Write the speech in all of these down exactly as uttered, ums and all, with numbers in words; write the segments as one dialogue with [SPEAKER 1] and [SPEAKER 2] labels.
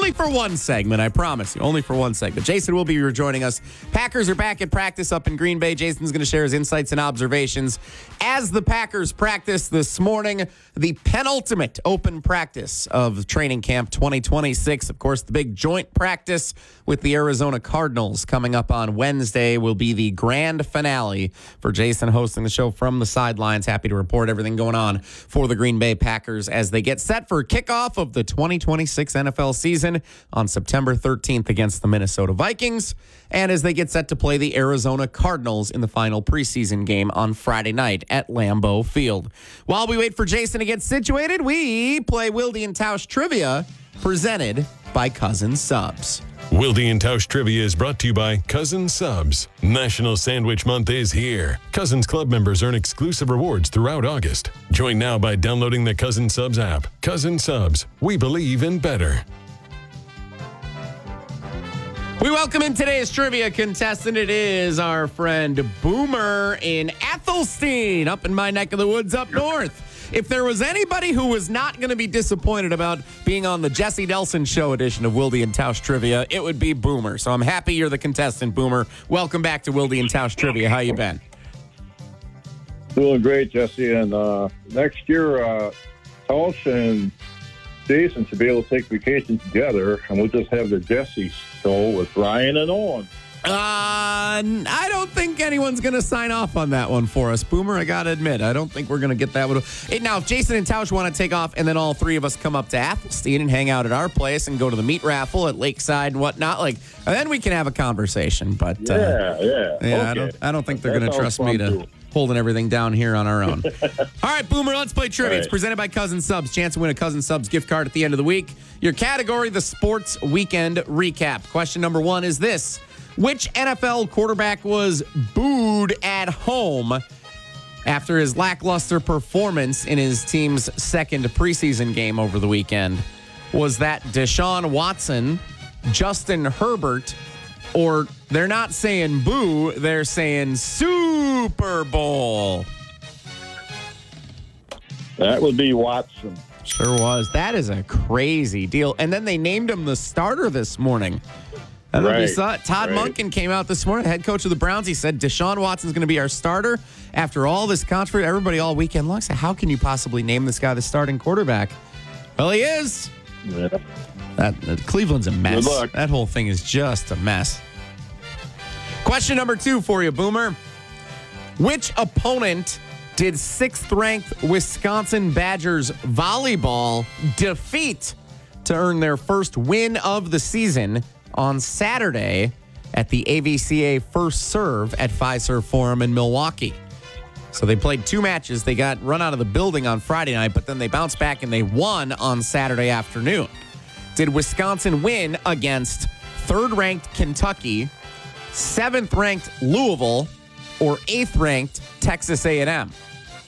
[SPEAKER 1] Only for one segment, I promise you. Only for one segment. Jason will be rejoining us. Packers are back at practice up in Green Bay. Jason's going to share his insights and observations as the Packers practice this morning. The penultimate open practice of training camp twenty twenty-six. Of course, the big joint practice with the Arizona Cardinals coming up on Wednesday will be the grand finale for Jason hosting the show from the sidelines. Happy to report everything going on for the Green Bay Packers as they get set for kickoff of the twenty twenty-six N F L season on September thirteenth against the Minnesota Vikings, and as they get set to play the Arizona Cardinals in the final preseason game on Friday night at Lambeau Field. While we wait for Jason to get situated, we play Wilde and Tausch Trivia, presented by Cousin Subs.
[SPEAKER 2] Wilde and Tausch Trivia is brought to you by Cousin Subs. National Sandwich Month is here. Cousins Club members earn exclusive rewards throughout August. Join now by downloading the Cousin Subs app. Cousin Subs, we believe in better.
[SPEAKER 1] We welcome in today's trivia contestant. It is our friend Boomer in Ethelstein, up in my neck of the woods up north. If there was anybody who was not going to be disappointed about being on the Jesse Nelson Show edition of Wilde and Tausch Trivia, it would be Boomer. So I'm happy you're the contestant, Boomer. Welcome back to Wilde and Tausch Trivia. How you been?
[SPEAKER 3] Doing great, Jesse. And uh, next year, uh, Tausch and Jason should be able to take vacation together, and we'll just have the Jesse Show with Ryan and Owen.
[SPEAKER 1] Uh, I don't think anyone's going to sign off on that one for us, Boomer. I got to admit, I don't think we're going to get that one. Hey, now, if Jason and Tausch want to take off and then all three of us come up to Athelstein and hang out at our place and go to the meat raffle at Lakeside and whatnot, like, then we can have a conversation. But
[SPEAKER 3] yeah,
[SPEAKER 1] uh,
[SPEAKER 3] yeah,
[SPEAKER 1] yeah,
[SPEAKER 3] okay.
[SPEAKER 1] I don't, I don't think they're
[SPEAKER 3] That
[SPEAKER 1] going to trust me to
[SPEAKER 3] too.
[SPEAKER 1] holding everything down here on our own. All right, Boomer, let's play trivia.
[SPEAKER 3] Right.
[SPEAKER 1] It's presented by Cousin Subs. Chance to win a Cousin Subs gift card at the end of the week. Your category, the Sports Weekend Recap. Question number one is this. Which N F L quarterback was booed at home after his lackluster performance in his team's second preseason game over the weekend? Was that Deshaun Watson, Justin Herbert, or they're not saying boo, they're saying Super Bowl?
[SPEAKER 3] That would be Watson.
[SPEAKER 1] Sure was. That is a crazy deal. And then they named him the starter this morning. I don't know if you
[SPEAKER 3] Right,
[SPEAKER 1] saw it. Todd
[SPEAKER 3] right.
[SPEAKER 1] Monken came out this morning, head coach of the Browns. He said Deshaun Watson's going to be our starter. After all this controversy, everybody all weekend long said, how can you possibly name this guy the starting quarterback? Well, he is.
[SPEAKER 3] Yeah.
[SPEAKER 1] That, uh, Cleveland's a mess.
[SPEAKER 3] Good luck.
[SPEAKER 1] That whole thing is just a mess. Question number two for you, Boomer. Which opponent did sixth-ranked Wisconsin Badgers volleyball defeat to earn their first win of the season on Saturday at the A V C A First Serve at Fiserv Forum in Milwaukee? So they played two matches. They got run out of the building on Friday night, but then they bounced back and they won on Saturday afternoon. Did Wisconsin win against third-ranked Kentucky, seventh-ranked Louisville, or eighth-ranked Texas A and M?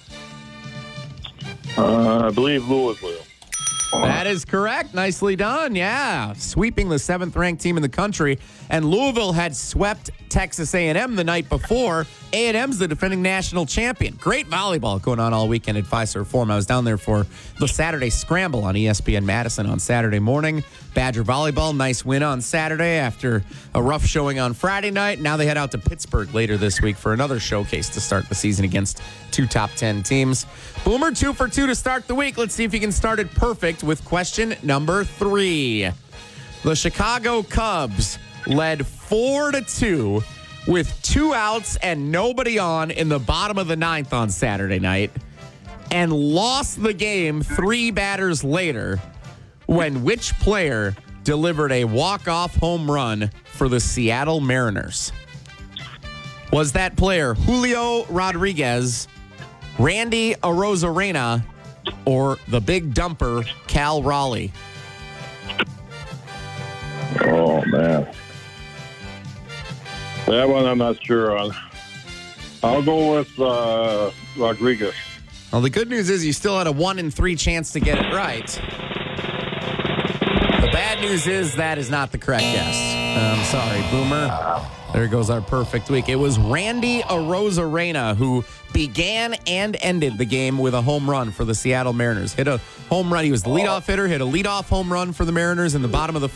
[SPEAKER 3] Uh, I believe Louisville.
[SPEAKER 1] That is correct. Nicely done. Yeah. Sweeping the seventh-ranked team in the country. And Louisville had swept Texas A and M the night before. A and M's the defending national champion. Great volleyball going on all weekend at Fiserv Forum. I was down there for the Saturday Scramble on E S P N Madison on Saturday morning. Badger volleyball, nice win on Saturday after a rough showing on Friday night. Now they head out to Pittsburgh later this week for another showcase to start the season against two top ten teams. Boomer, two for two to start the week. Let's see if you can start it perfect with question number three. The Chicago Cubs led four to two with two outs and nobody on in the bottom of the ninth on Saturday night and lost the game three batters later when which player delivered a walk-off home run for the Seattle Mariners? Was that player Julio Rodriguez, Randy Arozarena, or the big dumper Cal Raleigh?
[SPEAKER 3] Oh, man. That one I'm not sure on. I'll go with uh, Rodriguez.
[SPEAKER 1] Well, the good news is you still had a one in three chance to get it right. The bad news is that is not the correct guess. I'm sorry, Boomer. There goes our perfect week. It was Randy Arozarena who began and ended the game with a home run for the Seattle Mariners. Hit a home run. He was the leadoff hitter, hit a leadoff home run for the Mariners in the bottom of the